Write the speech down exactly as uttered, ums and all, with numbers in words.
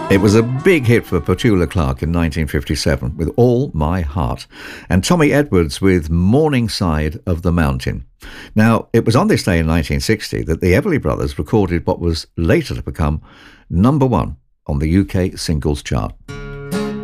It was a big hit for Petula Clark in nineteen fifty-seven with All My Heart, and Tommy Edwards with Morning Side of the Mountain. Now, it was on this day in nineteen sixty that the Everly Brothers recorded what was later to become number one on the U K singles chart.